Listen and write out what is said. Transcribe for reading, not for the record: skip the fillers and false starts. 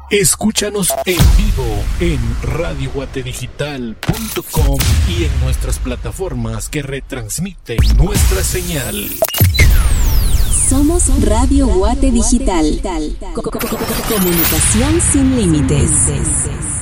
Escúchanos en vivo en radioguatedigital.com y en nuestras plataformas que retransmiten nuestra señal. Somos Radio Guate Digital. Comunicación sin límites.